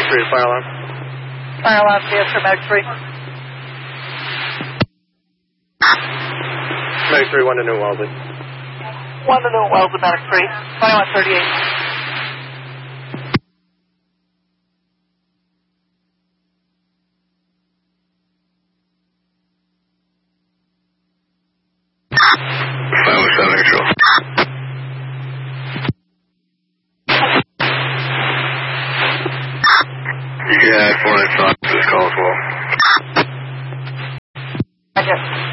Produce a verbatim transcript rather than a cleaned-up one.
three to fire alarm. Fire alarm, yes, for Medic three. Medic three, one to New Wellesley. One to New Wellesley, Medic three. Fire one thirty-eight. five one seven, control. You can add four nine five to this call as well. Roger.